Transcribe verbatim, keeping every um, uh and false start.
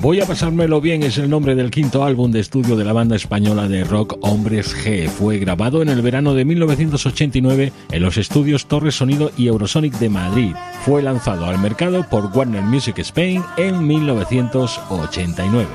Voy a pasármelo bien es el nombre del quinto álbum de estudio de la banda española de rock Hombres G. Fue grabado en el verano de mil novecientos ochenta y nueve en los estudios Torres Sonido y Eurosonic de Madrid. Fue lanzado al mercado por Warner Music Spain en mil novecientos ochenta y nueve.